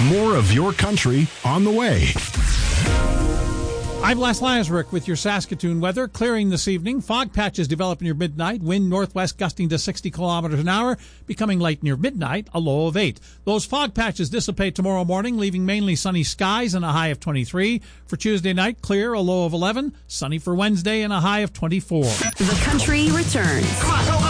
More of your country on the way. I'm Les Lazaruk with your Saskatoon weather. Clearing this evening. Fog patches develop near midnight. Wind northwest gusting to 60 kilometers an hour. Becoming light near midnight. A low of 8. Those fog patches dissipate tomorrow morning, leaving mainly sunny skies and a high of 23. For Tuesday night, clear, a low of 11. Sunny for Wednesday and a high of 24. The Country returns. Come on, go.